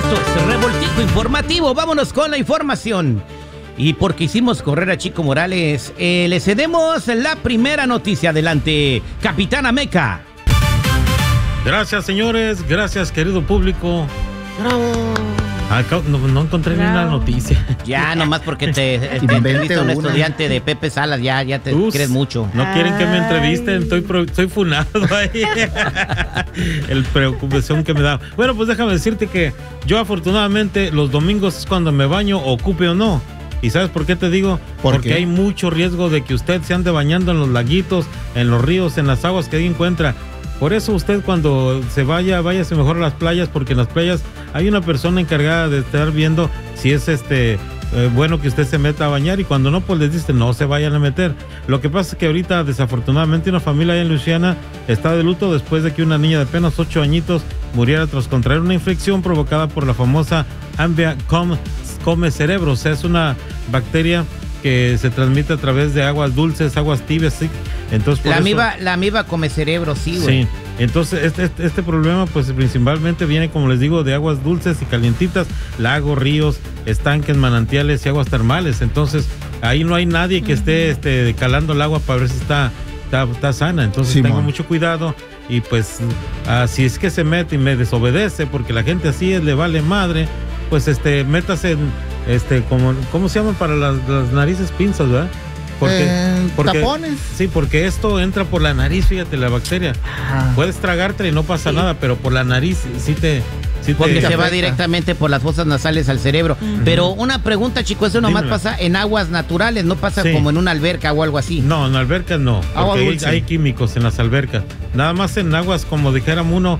Esto es Revoltijo Informativo. Vámonos con la información. Y porque hicimos correr a Chico Morales, le cedemos la primera noticia. Adelante, Capitán Ameca. Gracias, señores. Gracias, querido público. ¡Bravo! Acá no encontré ni una noticia. Ya, nomás porque te entrevista un estudiante de Pepe Salas, ya te crees mucho. No quieren que me entrevisten, estoy funado ahí. El preocupación que me da. Bueno, pues déjame decirte que yo afortunadamente los domingos es cuando me baño, ocupe o no. ¿Y sabes por qué te digo? Porque hay mucho riesgo de que usted se ande bañando en los laguitos, en los ríos, en las aguas que ahí encuentra. Por eso usted cuando se váyase mejor a las playas, porque en las playas hay una persona encargada de estar viendo si es bueno que usted se meta a bañar, y cuando no, pues les dice no se vayan a meter. Lo que pasa es que ahorita desafortunadamente una familia allá en Luisiana está de luto después de que una niña de apenas 8 añitos muriera tras contraer una infección provocada por la famosa Ambia come cerebros. Es una bacteria que se transmite a través de aguas dulces, aguas tibias, ¿sí? Entonces, la amiba come cerebro, sí, güey. Sí, entonces este problema pues principalmente viene, como les digo, de aguas dulces y calientitas, lagos, ríos, estanques, manantiales y aguas termales. Entonces ahí no hay nadie que esté calando el agua para ver si está sana. Entonces tengo mucho cuidado, y pues si es que se mete y me desobedece, porque la gente así le vale madre, pues métase en ¿cómo se llaman para las narices? Pinzas, ¿verdad? Porque tapones. Sí, porque esto entra por la nariz, fíjate, la bacteria. Puedes tragártela y no pasa nada, pero por la nariz porque se va directamente por las fosas nasales al cerebro. Pero una pregunta, chico, eso nomás pasa en aguas naturales, no pasa como en una alberca o algo así. No, en albercas no, porque hay químicos en las albercas. Nada más en aguas, como dijéramos uno,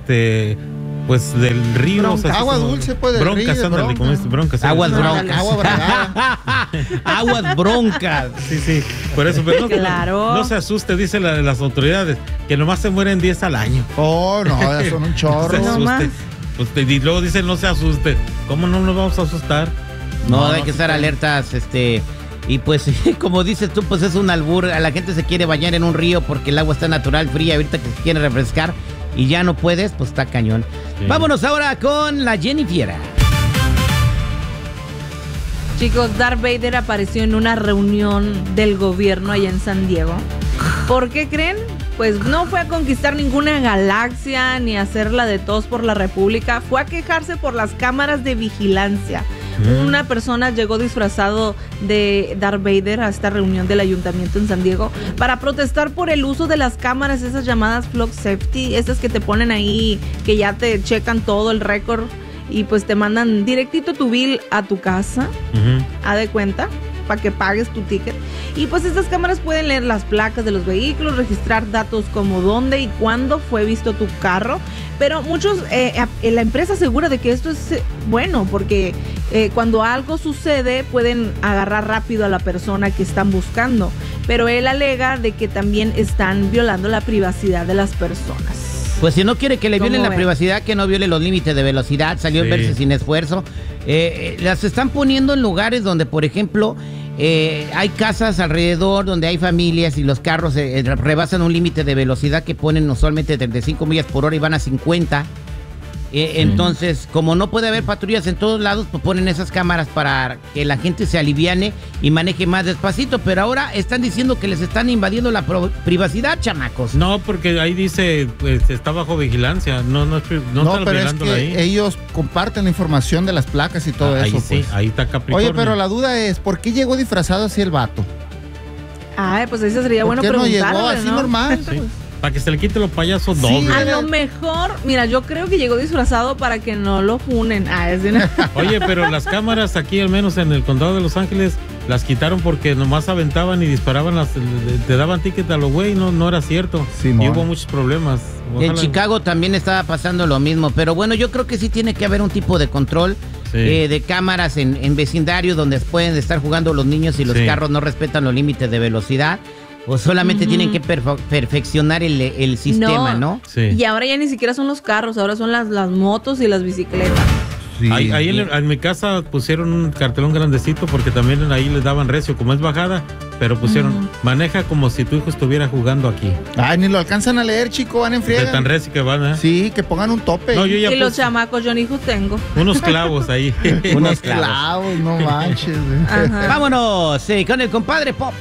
pues del río. Agua dulce, pues, del broncas, río. Broncas. Aguas broncas. Agua bragada. Aguas broncas. Sí. Por eso, pero claro. No se asuste, dice las autoridades, que nomás se mueren 10 al año. Oh, no, son un chorro. No se asuste. Pues, y luego dicen no se asuste. ¿Cómo no nos vamos a asustar? No, hay que estar alertas, y pues, como dices tú, pues es un albur. A la gente se quiere bañar en un río porque el agua está natural, fría, ahorita que se quiere refrescar y ya no puedes, pues está cañón. Sí. Vámonos ahora con la Jennifiera. Chicos, Darth Vader apareció en una reunión del gobierno allá en San Diego. ¿Por qué creen? Pues no fue a conquistar ninguna galaxia ni a hacerla de todos por la República. Fue a quejarse por las cámaras de vigilancia. Una persona llegó disfrazado de Darth Vader a esta reunión del ayuntamiento en San Diego para protestar por el uso de las cámaras, esas llamadas Flock Safety, esas que te ponen ahí, que ya te checan todo el récord y pues te mandan directito tu bill a tu casa, haz de cuenta, para que pagues tu ticket. Y pues estas cámaras pueden leer las placas de los vehículos, registrar datos como dónde y cuándo fue visto tu carro. Pero muchos, la empresa asegura de que esto es bueno, porque cuando algo sucede pueden agarrar rápido a la persona que están buscando. Pero él alega de que también están violando la privacidad de las personas. Pues si no quiere que le violen la privacidad, que no viole los límites de velocidad. Salió a verse sin esfuerzo. Las están poniendo en lugares donde, por ejemplo, hay casas alrededor donde hay familias y los carros rebasan un límite de velocidad que ponen usualmente 35 millas por hora y van a 50. Entonces, como no puede haber patrullas en todos lados, pues ponen esas cámaras para que la gente se aliviane y maneje más despacito. Pero ahora están diciendo que les están invadiendo la privacidad, chamacos. No, porque ahí dice, pues, está bajo vigilancia. No están pero es que ahí. Ellos comparten la información de las placas y todo eso. Sí, pues. Ahí está Capricornio. Oye, pero la duda es, ¿por qué llegó disfrazado así el vato? Ay, pues eso sería bueno preguntarle, ¿por qué no llegó así normal? Sí. Para que se le quite los payasos dobles. A lo mejor, mira, yo creo que llegó disfrazado para que no lo funen. Oye, pero las cámaras aquí, al menos en el condado de Los Ángeles, las quitaron porque nomás aventaban y disparaban, te daban ticket a lo güey, no era cierto. Sí, y hubo muchos problemas. Ojalá. En Chicago también estaba pasando lo mismo, pero bueno, yo creo que sí tiene que haber un tipo de control de cámaras en vecindarios donde pueden estar jugando los niños y los carros no respetan los límites de velocidad. O solamente tienen que perfeccionar el sistema, ¿no? Sí. Y ahora ya ni siquiera son los carros, ahora son las motos y las bicicletas. Sí. Ahí en mi casa pusieron un cartelón grandecito porque también ahí les daban recio. Como es bajada, pero pusieron, maneja como si tu hijo estuviera jugando aquí. Ay, ni lo alcanzan a leer, chico, van en friega. De tan reci que van, ¿eh? Sí, que pongan un tope. No, yo ya Y los chamacos, yo ni hijos tengo. unos clavos ahí. unos clavos, no manches. Ajá. Vámonos con el compadre Pop.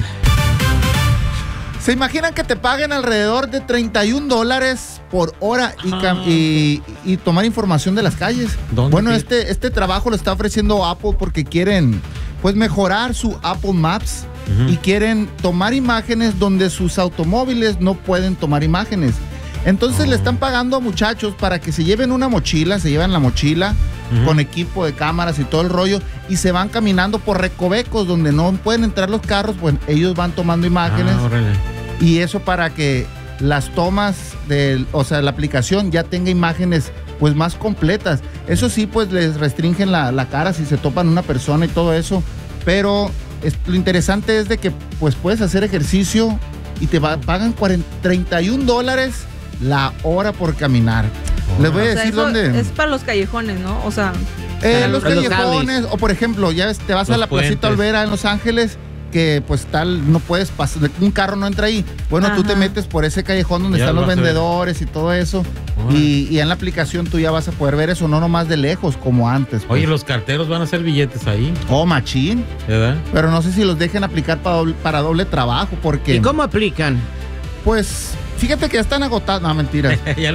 ¿Se imaginan que te paguen alrededor de $31 por hora y tomar información de las calles? Bueno, este trabajo lo está ofreciendo Apple porque quieren pues mejorar su Apple Maps y quieren tomar imágenes donde sus automóviles no pueden tomar imágenes. Entonces le están pagando a muchachos para que se lleven una mochila, se llevan la mochila con equipo de cámaras y todo el rollo y se van caminando por recovecos donde no pueden entrar los carros, pues ellos van tomando imágenes. Y eso para que las tomas la aplicación ya tenga imágenes pues más completas. Eso sí, pues les restringen la cara si se topan una persona y todo eso, pero lo interesante es de que pues puedes hacer ejercicio y te pagan $31 la hora por caminar. Les voy a decir dónde. Es para los callejones, ¿no? O sea, los callejones, o por ejemplo, ya ves, te vas a la Placita Olvera en Los Ángeles, que pues no puedes pasar, un carro no entra ahí. Bueno, tú te metes por ese callejón donde están los vendedores y todo eso. Y en la aplicación tú ya vas a poder ver eso, no nomás de lejos como antes. Pues. Oye, los carteros van a hacer billetes ahí. Oh, machín. ¿Verdad? Pero no sé si los dejen aplicar para doble trabajo, porque... ¿Y cómo aplican? Pues... Fíjate que ya están agotados. No, mentiras. ya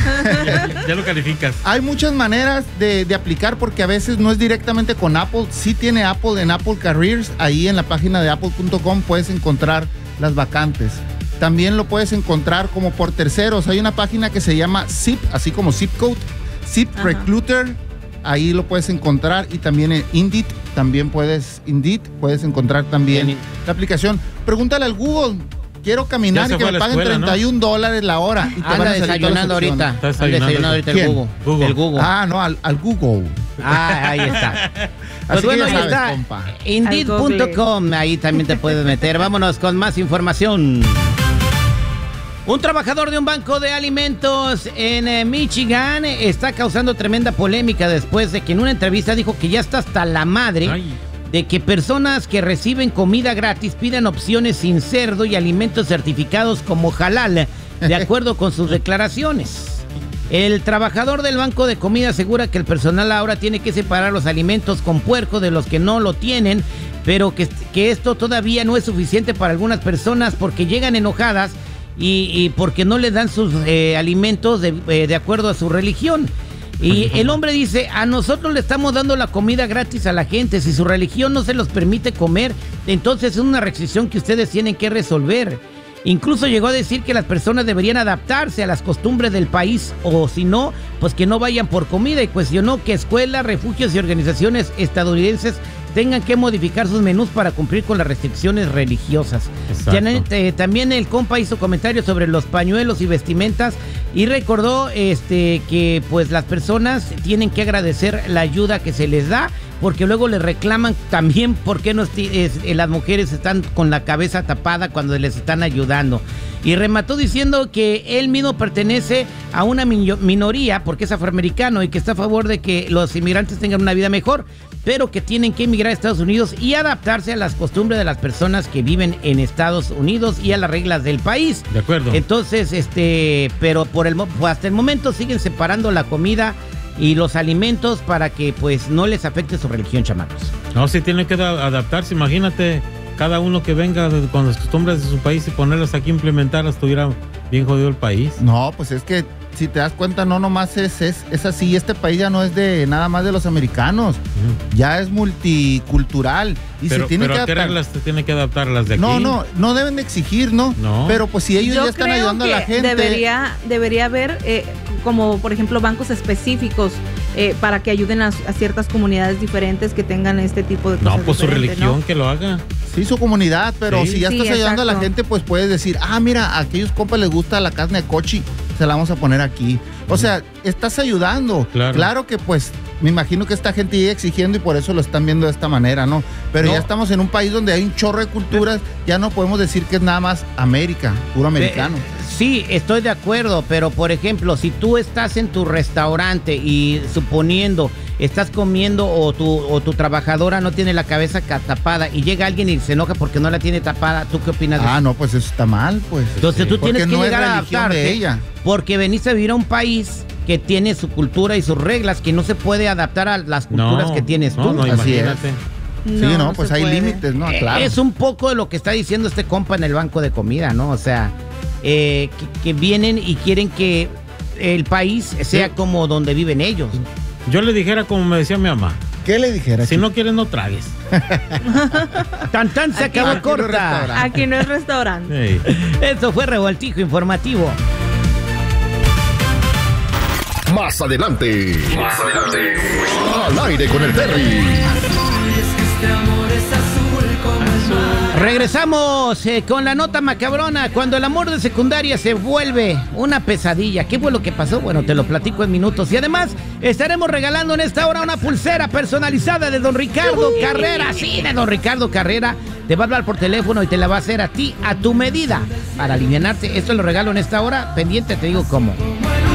lo calificas. Hay muchas maneras de aplicar porque a veces no es directamente con Apple. Sí tiene Apple en Apple Careers. Ahí en la página de apple.com puedes encontrar las vacantes. También lo puedes encontrar como por terceros. Hay una página que se llama Zip, así como Zip Code. Zip Recruiter. Ahí lo puedes encontrar. Y también en Indeed. Puedes encontrar también la aplicación. Pregúntale al Google. Quiero caminar y que me paguen $31 la hora. Y te anda desayunando ahorita. Está desayunando ahorita el Google. El Google. Ah, no, al Google. Ahí está. Pues bueno, ahí está. Indeed.com. Ahí también te puedes meter. Vámonos con más información. Un trabajador de un banco de alimentos en Michigan está causando tremenda polémica después de que en una entrevista dijo que ya está hasta la madre de que personas que reciben comida gratis pidan opciones sin cerdo y alimentos certificados como halal, de acuerdo con sus declaraciones. El trabajador del banco de comida asegura que el personal ahora tiene que separar los alimentos con puerco de los que no lo tienen, pero que esto todavía no es suficiente para algunas personas porque llegan enojadas y porque no les dan sus alimentos de acuerdo a su religión. Y el hombre dice, a nosotros le estamos dando la comida gratis a la gente. Si su religión no se los permite comer, entonces es una restricción que ustedes tienen que resolver. Incluso llegó a decir que las personas deberían adaptarse a las costumbres del país, o si no, pues que no vayan por comida, y cuestionó que escuelas, refugios y organizaciones estadounidenses tengan que modificar sus menús para cumplir con las restricciones religiosas. También el compa hizo comentarios sobre los pañuelos y vestimentas y recordó que pues las personas tienen que agradecer la ayuda que se les da, porque luego les reclaman también por qué las mujeres están con la cabeza tapada cuando les están ayudando. Y remató diciendo que él mismo pertenece a una minoría porque es afroamericano y que está a favor de que los inmigrantes tengan una vida mejor, pero que tienen que emigrar a Estados Unidos y adaptarse a las costumbres de las personas que viven en Estados Unidos y a las reglas del país. De acuerdo. Entonces, pero hasta el momento siguen separando la comida y los alimentos para que pues no les afecte su religión, chamacos. No, sí tienen que adaptarse. Imagínate, cada uno que venga con las costumbres de su país y ponerlas aquí, implementarlas, estuviera bien jodido el país. No, pues es que si te das cuenta, no nomás es así. Este país ya no es de nada más de los americanos, ya es multicultural y pero, se tiene que adaptar. ¿Qué reglas te tiene que adaptar las de aquí? No deben de exigir, ¿no? Pero pues si ellos ya están ayudando a la gente. Debería haber como por ejemplo bancos específicos para que ayuden a ciertas comunidades diferentes que tengan este tipo de cosas. No, pues su religión, ¿no? Que lo haga. Sí, su comunidad, pero si ya estás ayudando a la gente, pues puedes decir, mira, a aquellos compas les gusta la carne de cochi, se la vamos a poner aquí. O sea, estás ayudando. Claro que pues me imagino que esta gente sigue exigiendo y por eso lo están viendo de esta manera, ¿no? Pero ya estamos en un país donde hay un chorro de culturas, ya no podemos decir que es nada más América, puro americano. Sí, estoy de acuerdo, pero por ejemplo, si tú estás en tu restaurante y suponiendo estás comiendo o tu trabajadora no tiene la cabeza tapada y llega alguien y se enoja porque no la tiene tapada, ¿tú qué opinas de eso? No, pues eso está mal, pues. Entonces tú tienes que llegar a adaptarte porque veniste a vivir a un país que tiene su cultura y sus reglas, que no se puede adaptar a las culturas que tienes tú. No, así imagínate. Sí, pues hay límites, ¿no? Claro. Es un poco de lo que está diciendo este compa en el banco de comida, ¿no? O sea, que vienen y quieren que el país sea como donde viven ellos. Yo le dijera como me decía mi mamá. ¿Qué le dijera? Si no quieres, no tragues. Tan se acabó corta. Aquí no es restaurante. Sí. Eso fue Revoltijo Informativo. Más adelante. Al aire con el Terry. Regresamos con la nota macabrona. Cuando el amor de secundaria se vuelve una pesadilla. ¿Qué fue lo que pasó? Bueno, te lo platico en minutos. Y además estaremos regalando en esta hora una pulsera personalizada de don Ricardo Carrera. Sí, de don Ricardo Carrera. Te va a hablar por teléfono y te la va a hacer a ti, a tu medida, para alivianarte. Esto lo regalo en esta hora. Pendiente, te digo cómo.